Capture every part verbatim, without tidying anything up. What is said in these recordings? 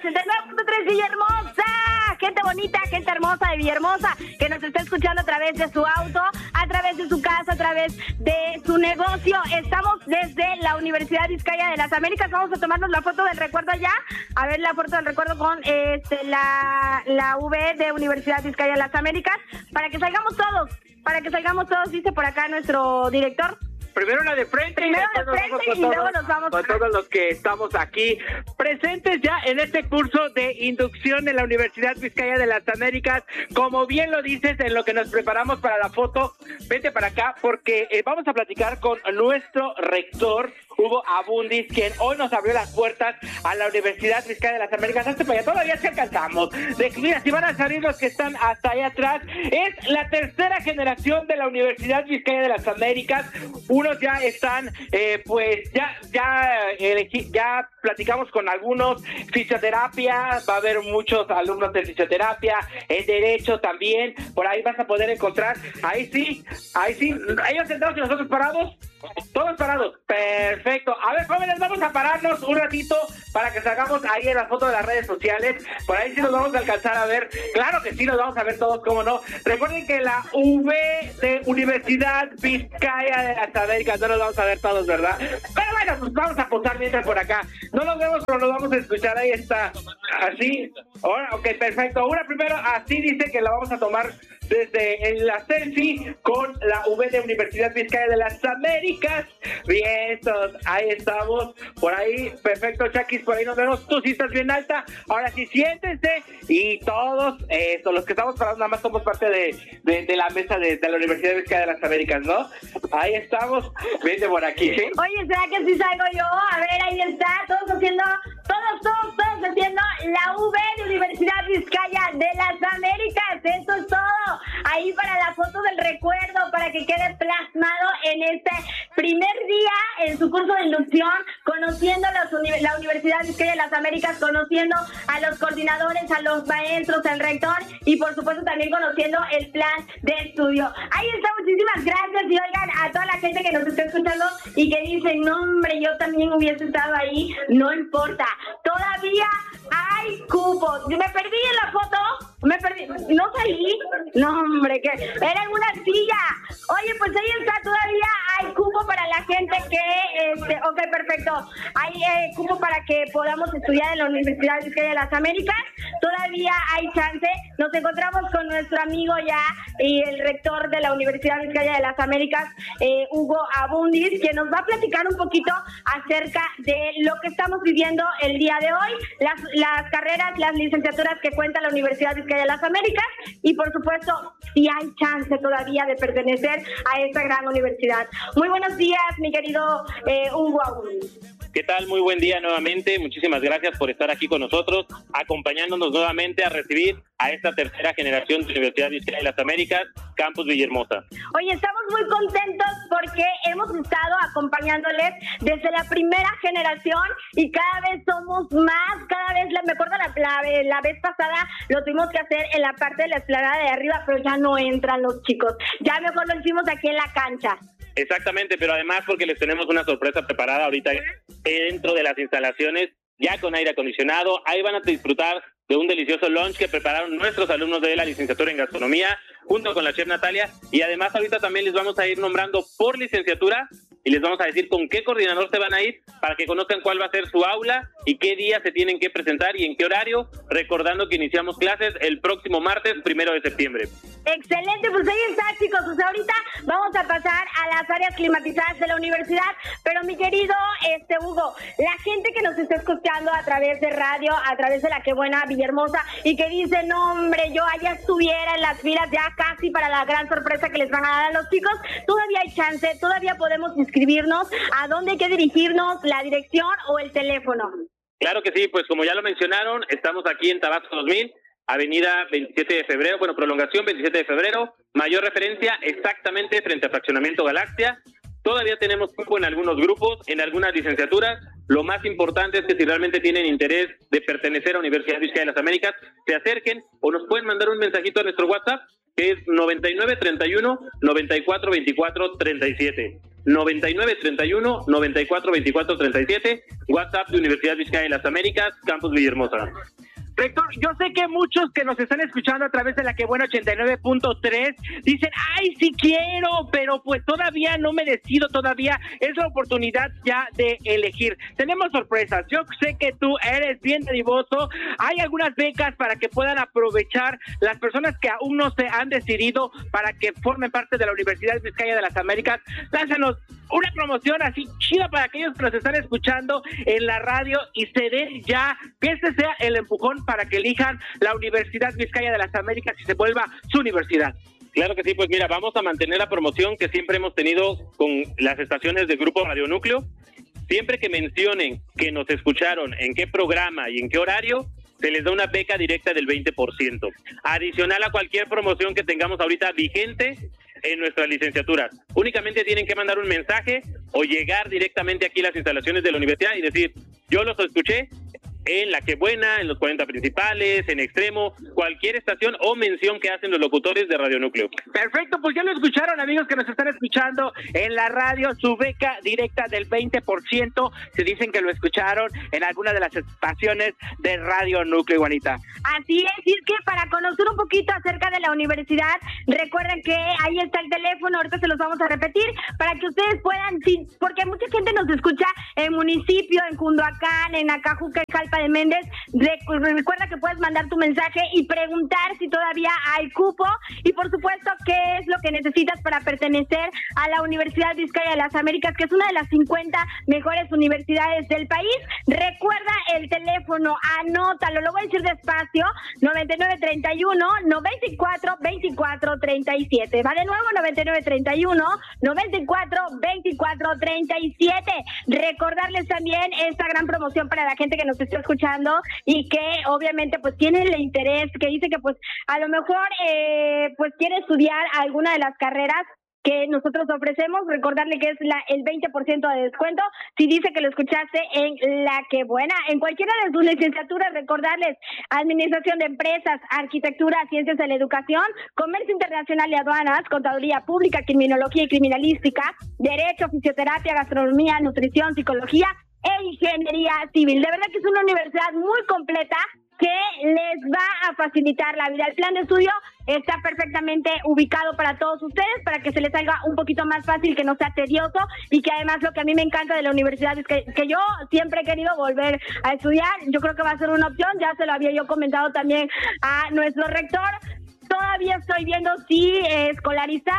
ochenta y nueve punto tres Villahermosa. Gente bonita, gente hermosa de Villahermosa que nos está escuchando a través de su auto, a través de su casa, a través de su negocio. Estamos desde la Universidad Vizcaya de las Américas. Vamos a tomarnos la foto del recuerdo ya. A ver la foto del recuerdo con este la, la V de Universidad Vizcaya de las Américas. Para que salgamos todos, para que salgamos todos, dice por acá nuestro director. Primero la de frente, Primero de frente y, y luego nos vamos con todos los que estamos aquí presentes ya en este curso de inducción en la Universidad Vizcaya de las Américas. Como bien lo dices, en lo que nos preparamos para la foto, vente para acá porque eh, vamos a platicar con nuestro rector, Hugo Abundis, quien hoy nos abrió las puertas a la Universidad Vizcaya de las Américas. Hasta para allá, todavía se alcanzamos. De, mira, si van a salir los que están hasta allá atrás, es la tercera generación de la Universidad Vizcaya de las Américas. Unos ya están, eh, pues, ya, ya, elegí, ya platicamos con algunos, fisioterapia, va a haber muchos alumnos de fisioterapia, en derecho también, por ahí vas a poder encontrar, ahí sí, ahí sí, ellos sentados y nosotros parados, todos parados, perfecto. A ver, jóvenes, vamos a pararnos un ratito para que salgamos ahí en la foto de las redes sociales, por ahí sí nos vamos a alcanzar a ver, claro que sí nos vamos a ver todos, cómo no. Recuerden que la V de Universidad Vizcaya de las Américas, no nos vamos a ver todos, ¿verdad? Pero bueno, pues vamos a posar mientras por acá. No nos vemos, pero nos vamos a escuchar. Ahí está. Así. Ahora, ok, perfecto. Una primero, así dice que la vamos a tomar desde en la selfie con la V de Universidad Vizcaya de las Américas. Bien, todos, ahí estamos. Por ahí, perfecto, Chakis, por ahí nos vemos. Tú sí estás bien alta. Ahora sí, siéntense. Y todos, esto, los que estamos parados, nada más somos parte de, de, de la mesa de, de la Universidad Vizcaya de las Américas, ¿no? Ahí estamos. Vete por aquí, ¿sí? Oye, ¿será que sí salgo yo? A ver, ahí está, todos haciendo, todos, todos, todos haciendo la V de Universidad Vizcaya de las Américas. Eso es todo. Ahí para la foto del recuerdo, para que quede plasmado en este primer día en su curso de inducción, conociendo los uni- la Universidad Vizcaya de las Américas, conociendo a los coordinadores, a los maestros, al rector y por supuesto también conociendo el plan de estudio. Ahí está, muchísimas gracias y oigan a toda la gente que nos está escuchando y que dicen, no hombre, yo también hubiese estado ahí, no importa, todavía hay cupos. Me perdí en la foto, me perdí, no salí, no hombre, que era en una silla. Oye, pues ahí está, todavía hay cupo para la gente que, este, ok, perfecto, hay eh, cupo para que podamos estudiar en la Universidad Vizcaya de las Américas, todavía hay chance. Nos encontramos con nuestro amigo ya y el rector de la Universidad Vizcaya de las Américas, eh, Hugo Abundis, que nos va a platicar un poquito acerca de lo que estamos viviendo el día de hoy, las, las carreras, las licenciaturas que cuenta la Universidad Vizcaya de las Américas y por supuesto si hay chance todavía de pertenecer a esta gran universidad. Muy buenos días, mi querido eh, Hugo Abundis. ¿Qué tal? Muy buen día nuevamente. Muchísimas gracias por estar aquí con nosotros, acompañándonos nuevamente a recibir a esta tercera generación de Universidad Vizcaya de las Américas, Campus Villahermosa. Oye, estamos muy contentos porque hemos estado acompañándoles desde la primera generación y cada vez somos más, cada vez, me acuerdo la, la, la vez pasada lo tuvimos que hacer en la parte de la explanada de arriba, pero ya no entran los chicos, ya mejor lo hicimos aquí en la cancha. Exactamente, pero además porque les tenemos una sorpresa preparada ahorita dentro de las instalaciones, ya con aire acondicionado. Ahí van a disfrutar de un delicioso lunch que prepararon nuestros alumnos de la licenciatura en gastronomía, junto con la chef Natalia, y además ahorita también les vamos a ir nombrando por licenciatura y les vamos a decir con qué coordinador se van a ir para que conozcan cuál va a ser su aula y qué día se tienen que presentar y en qué horario, recordando que iniciamos clases el próximo martes, primero de septiembre. Excelente, pues ahí está, chicos. Pues ahorita vamos a pasar a las áreas climatizadas de la universidad, pero mi querido este Hugo, la gente que nos está escuchando a través de radio, a través de la Qué Buena Villahermosa y que dice, no hombre, yo allá estuviera en las filas ya casi para la gran sorpresa que les van a dar a los chicos, todavía hay chance, todavía podemos inscribirnos. ¿A dónde hay que dirigirnos? ¿La dirección o el teléfono? Claro que sí, pues como ya lo mencionaron, estamos aquí en Tabasco dos mil, avenida veintisiete de febrero, bueno, prolongación veintisiete de febrero, mayor referencia exactamente frente a Fraccionamiento Galaxia. Todavía tenemos cupo en algunos grupos, en algunas licenciaturas. Lo más importante es que si realmente tienen interés de pertenecer a Universidad Vizcaya de las Américas, se acerquen o nos pueden mandar un mensajito a nuestro WhatsApp, que es noventa y nueve treinta y uno noventa y cuatro veinticuatro treinta y siete. noventa y nueve treinta y uno noventa y cuatro veinticuatro treinta y siete, WhatsApp de Universidad Vizcaya de las Américas, Campus Villahermosa. Rector, yo sé que muchos que nos están escuchando a través de la que buena ochenta y nueve punto tres dicen, ay, sí quiero, pero pues todavía no me decido, todavía es la oportunidad ya de elegir. Tenemos sorpresas, yo sé que tú eres bien dadivoso, hay algunas becas para que puedan aprovechar las personas que aún no se han decidido para que formen parte de la Universidad Vizcaya de las Américas. Lánzanos una promoción así chida para aquellos que nos están escuchando en la radio y se den ya, que este sea el empujón para que elijan la Universidad Vizcaya de las Américas y se vuelva su universidad. Claro que sí, pues mira, vamos a mantener la promoción que siempre hemos tenido con las estaciones del Grupo Radio Núcleo. Siempre que mencionen que nos escucharon, en qué programa y en qué horario, se les da una beca directa del veinte por ciento. Adicional a cualquier promoción que tengamos ahorita vigente en nuestras licenciaturas. Únicamente tienen que mandar un mensaje o llegar directamente aquí a las instalaciones de la universidad y decir, yo los escuché en La Que Buena, en los cuarenta principales, en Extremo, cualquier estación o mención que hacen los locutores de Radio Núcleo. Perfecto, pues ya lo escucharon, amigos que nos están escuchando en la radio, su beca directa del veinte por ciento, se dicen que lo escucharon en alguna de las estaciones de Radio Núcleo, Iguanita. Así es, y es que para conocer un poquito acerca de la universidad, recuerden que ahí está el teléfono, ahorita se los vamos a repetir, para que ustedes puedan, sí, porque mucha gente nos escucha en municipio, en Cunduacán, en Acajuca, en Jalpa de Méndez. Recuerda que puedes mandar tu mensaje y preguntar si todavía hay cupo y por supuesto qué es lo que necesitas para pertenecer a la Universidad Vizcaya de las Américas, que es una de las cincuenta mejores universidades del país. Recuerda el teléfono, anótalo, lo voy a decir despacio, noventa y nueve treinta y uno noventa y cuatro veinticuatro treinta y siete. Va de nuevo, noventa y nueve treinta y uno noventa y cuatro veinticuatro treinta y siete. Recordarles también esta gran promoción para la gente que nos está escuchando y que obviamente pues tiene el interés, que dice que pues a lo mejor eh, pues quiere estudiar alguna de las carreras que nosotros ofrecemos. Recordarle que es la, el veinte por ciento de descuento si dice que lo escuchaste en La Que Buena, en cualquiera de sus licenciaturas. Recordarles Administración de Empresas, Arquitectura, Ciencias de la Educación, Comercio Internacional y Aduanas, Contaduría Pública, Criminología y Criminalística, Derecho, Fisioterapia, Gastronomía, Nutrición, Psicología e Ingeniería Civil. De verdad que es una universidad muy completa que les va a facilitar la vida. El plan de estudio está perfectamente ubicado para todos ustedes, para que se les salga un poquito más fácil, que no sea tedioso, y que además lo que a mí me encanta de la universidad es que, que yo siempre he querido volver a estudiar. Yo creo que va a ser una opción, ya se lo había yo comentado también a nuestro rector. Todavía estoy viendo si escolarizado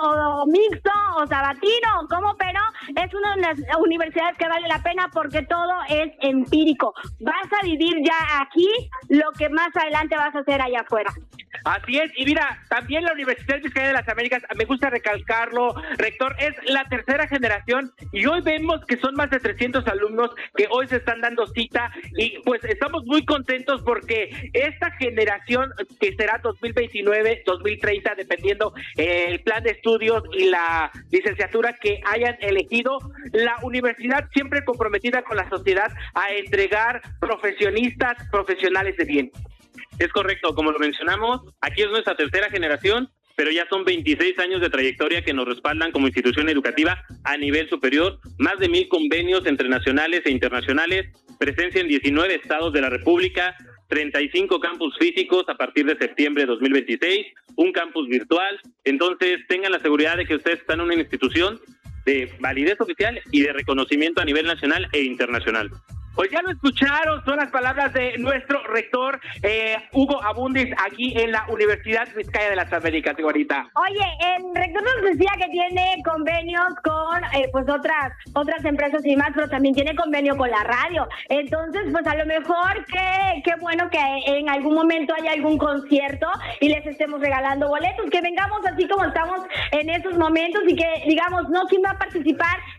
o mixto o sabatino o cómo, pero es una de las universidades que vale la pena porque todo es empírico. Vas a vivir ya aquí lo que más adelante vas a hacer allá afuera. Así es, y mira, también la Universidad Vizcaya de las Américas, me gusta recalcarlo, rector, es la tercera generación y hoy vemos que son más de trescientos alumnos que hoy se están dando cita y pues estamos muy contentos porque esta generación que será dos mil veintinueve, dos mil treinta, dependiendo eh, el plan de estudios y la licenciatura que hayan elegido, la universidad siempre comprometida con la sociedad a entregar profesionistas, profesionales de bien. Es correcto, como lo mencionamos, aquí es nuestra tercera generación, pero ya son veintiséis años de trayectoria que nos respaldan como institución educativa a nivel superior, más de mil convenios entre nacionales e internacionales, presencia en diecinueve estados de la República, treinta y cinco campus físicos a partir de septiembre de dos mil veintiséis, un campus virtual. Entonces tengan la seguridad de que ustedes están en una institución de validez oficial y de reconocimiento a nivel nacional e internacional. Pues ya lo escucharon, son las palabras de nuestro rector eh, Hugo Abundis aquí en la Universidad Vizcaya de las Américas, igualita. Oye, el rector nos decía que tiene convenios con eh, pues otras otras empresas y más, pero también tiene convenio con la radio. Entonces, pues a lo mejor que qué bueno que en algún momento haya algún concierto y les estemos regalando boletos, que vengamos así como estamos en esos momentos y que digamos, no, quién va a participar,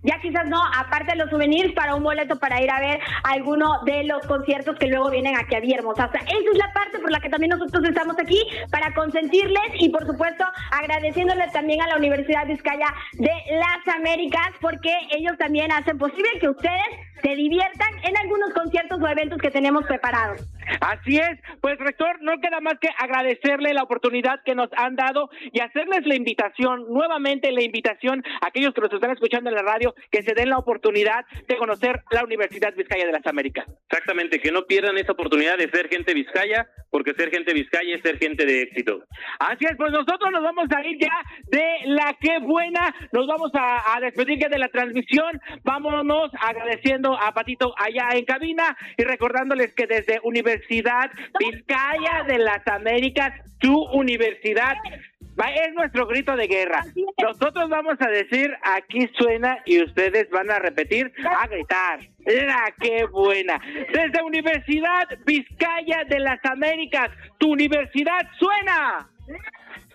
ya quizás no, aparte de los souvenirs, para un boleto para ir a ver alguno de los conciertos que luego vienen aquí a Villahermosa. O sea, esa es la parte por la que también nosotros estamos aquí, para consentirles y por supuesto agradeciéndoles también a la Universidad Vizcaya de las Américas, porque ellos también hacen posible que ustedes se diviertan en algunos conciertos o eventos que tenemos preparados. Así es, pues rector, no queda más que agradecerle la oportunidad que nos han dado y hacerles la invitación, nuevamente la invitación a aquellos que nos están escuchando en la radio, que se den la oportunidad de conocer la Universidad Vizcaya de las Américas. Exactamente, que no pierdan esa oportunidad de ser gente Vizcaya, porque ser gente Vizcaya es ser gente de éxito. Así es, pues nosotros nos vamos a ir ya de la Qué Buena, nos vamos a, a despedir ya de la transmisión, vámonos agradeciendo a Patito allá en cabina y recordándoles que desde Universidad Vizcaya de las Américas, su universidad, es nuestro grito de guerra. Nosotros vamos a decir, aquí suena, y ustedes van a repetir, a gritar, la Qué Buena. Desde Universidad Vizcaya de las Américas, tu universidad suena.